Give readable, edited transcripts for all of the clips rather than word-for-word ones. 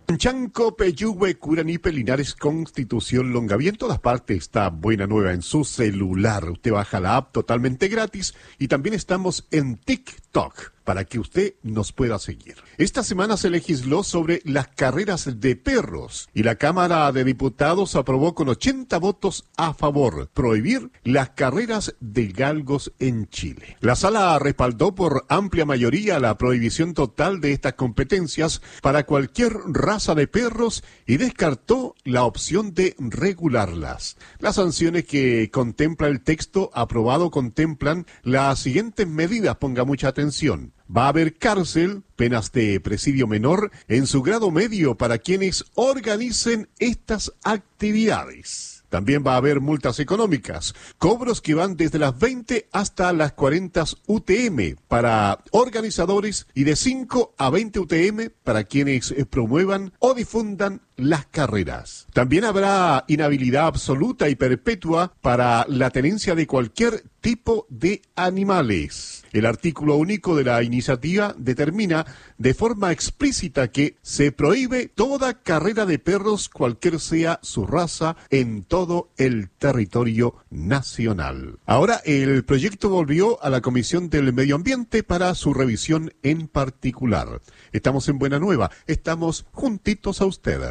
Chanco, Peyúgue, Curanipe, Linares, Constitución, Longaví. En todas partes está Buena Nueva en su celular. Usted baja la app totalmente gratis y también estamos en TikTok para que usted nos pueda seguir. Esta semana se legisló sobre las carreras de perros y la Cámara de Diputados aprobó con 80 votos a favor prohibir las carreras de galgos en Chile. La sala respaldó por amplia mayoría la prohibición total de estas competencias para cualquier raza de perros y descartó la opción de regularlas. Las sanciones que contempla el texto aprobado contemplan las siguientes medidas, ponga mucha atención. Va a haber cárcel, penas de presidio menor en su grado medio para quienes organicen estas actividades. También va a haber multas económicas, cobros que van desde las 20 hasta las 40 UTM para organizadores y de 5 a 20 UTM para quienes promuevan o difundan las carreras. También habrá inhabilidad absoluta y perpetua para la tenencia de cualquier tipo de animales. El artículo único de la iniciativa determina de forma explícita que se prohíbe toda carrera de perros, cualquier sea su raza, en todo el territorio nacional. Ahora el proyecto volvió a la Comisión del Medio Ambiente para su revisión en particular. Estamos en Buena Nueva, estamos juntitos a usted.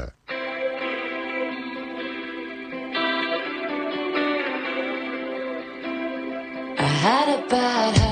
I had a bad